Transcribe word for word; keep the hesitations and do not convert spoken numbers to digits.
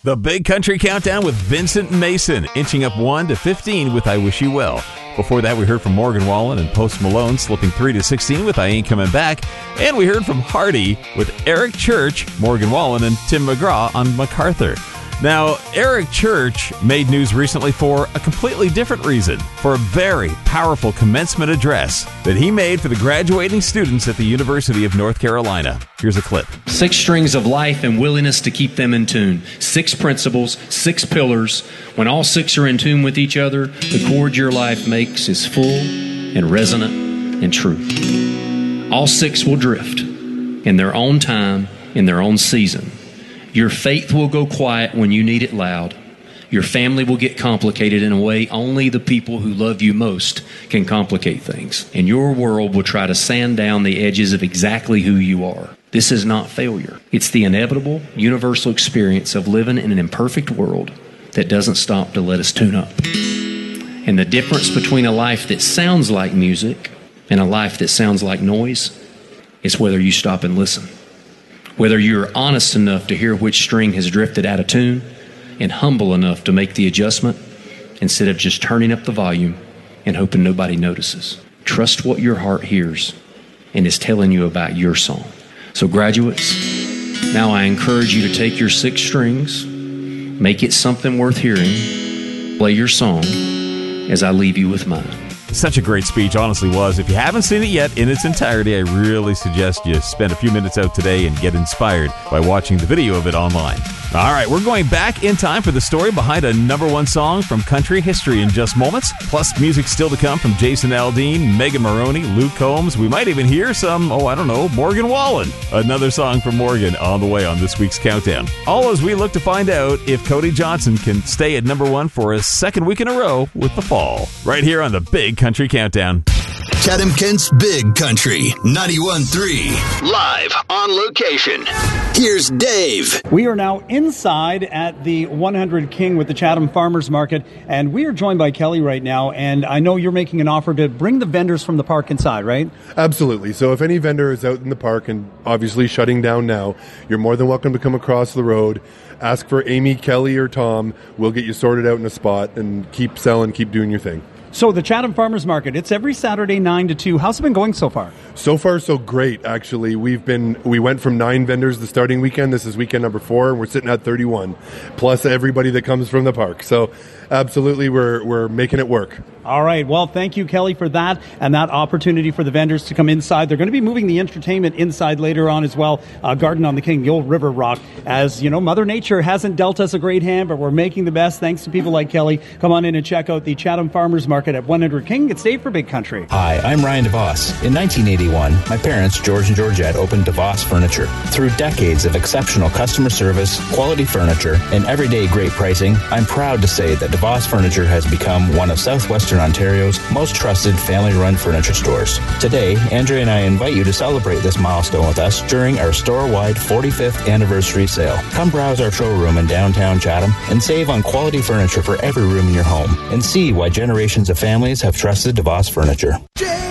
The Big Country Countdown with Vincent Mason, inching up one to fifteen with I Wish You Well. Before that, we heard from Morgan Wallen and Post Malone, slipping three to sixteen with I Ain't Coming Back. And we heard from Hardy with Eric Church, Morgan Wallen, and Tim McGraw on MacArthur. Now, Eric Church made news recently for a completely different reason, for a very powerful commencement address that he made for the graduating students at the University of North Carolina. Here's a clip. Six strings of life and willingness to keep them in tune. Six principles, six pillars. When all six are in tune with each other, the chord your life makes is full and resonant and true. All six will drift in their own time, in their own season. Your faith will go quiet when you need it loud. Your family will get complicated in a way only the people who love you most can complicate things. And your world will try to sand down the edges of exactly who you are. This is not failure. It's the inevitable, universal experience of living in an imperfect world that doesn't stop to let us tune up. And the difference between a life that sounds like music and a life that sounds like noise is whether you stop and listen. Whether you're honest enough to hear which string has drifted out of tune and humble enough to make the adjustment instead of just turning up the volume and hoping nobody notices. Trust what your heart hears and is telling you about your song. So graduates, now I encourage you to take your six strings, make it something worth hearing, play your song as I leave you with mine. Such a great speech, honestly was. If you haven't seen it yet in its entirety, I really suggest you spend a few minutes out today and get inspired by watching the video of it online. All right, we're going back in time for the story behind a number one song from country history in just moments. Plus, music still to come from Jason Aldean, Megan Maroney, Luke Combs. We might even hear some, oh, I don't know, Morgan Wallen. Another song from Morgan on the way on this week's Countdown. All as we look to find out if Cody Johnson can stay at number one for a second week in a row with The Fall. Right here on the Big Country Countdown. Chatham-Kent's Big Country, ninety-one point three. Live on location. Here's Dave. We are now inside at the one hundred King with the Chatham Farmers Market, and we are joined by Kelly right now, and I know you're making an offer to bring the vendors from the park inside, right? Absolutely. So if any vendor is out in the park and obviously shutting down now, you're more than welcome to come across the road. Ask for Amy, Kelly, or Tom. We'll get you sorted out in a spot and keep selling, keep doing your thing. So the Chatham Farmers Market, it's every Saturday nine to two. How's it been going so far? So far, so great, actually. We've been we went from nine vendors the starting weekend. This is weekend number four, and we're sitting at thirty-one, plus everybody that comes from the park. So absolutely, we're we're making it work. All right. Well, thank you, Kelly, for that and that opportunity for the vendors to come inside. They're going to be moving the entertainment inside later on as well. Uh, Garden on the King, the old River Rock. As you know, Mother Nature hasn't dealt us a great hand, but we're making the best thanks to people like Kelly. Come on in and check out the Chatham Farmers Market at one hundred King. It's Dave for Big Country. Hi, I'm Ryan DeVos. In nineteen eighty-one, my parents, George and Georgette, opened DeVos Furniture. Through decades of exceptional customer service, quality furniture, and everyday great pricing, I'm proud to say that DeVos Furniture has become one of southwestern Ontario's most trusted family-run furniture stores. Today, Andrea and I invite you to celebrate this milestone with us during our store-wide forty-fifth anniversary sale. Come browse our showroom in downtown Chatham and save on quality furniture for every room in your home, and see why generations of families have trusted DeVos Furniture.